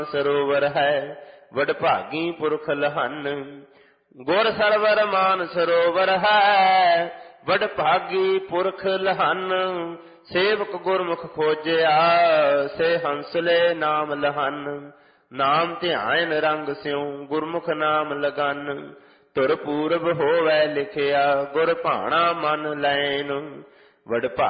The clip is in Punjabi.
ਸਰੋਵਰ ਹੈ ਵਡਭਾਗੀ ਪੁਰਖ ਲਹਨ। ਗੁਰ ਸਰਵਰ ਮਾਨ ਸਰੋਵਰ ਹੈ ਵਡਭਾਗੀ ਪੁਰਖ ਲਹਨ। ਸੇਵਕ ਗੁਰਮੁਖ ਖੋਜਿਆ ਸੇ ਹੰਸਲੇ ਨਾਮ ਲਹਨ। ਨਾਮ ਧਿਆਨ ਰੰਗ ਸਿਉ ਗੁਰਮੁਖ ਨਾਮ ਲਗਨ। ਧੁਰ ਪੂਰਬ ਹੋਵੈ ਲਿਖਿਆ ਗੁਰ ਭਾਣਾ ਮਨ ਲੈਨ। ਵਡਭਾਗੀ